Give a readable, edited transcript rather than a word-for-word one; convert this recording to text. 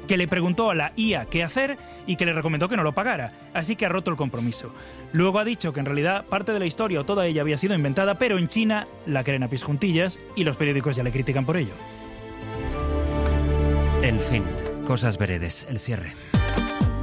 que le preguntó a la IA qué hacer y que le recomendó que no lo pagara, así que ha roto el compromiso. Luego ha dicho que en realidad parte de la historia o toda ella había sido inventada, pero en China la creen a pies juntillas y los periódicos ya le critican por ello. En fin, cosas veredes, el cierre.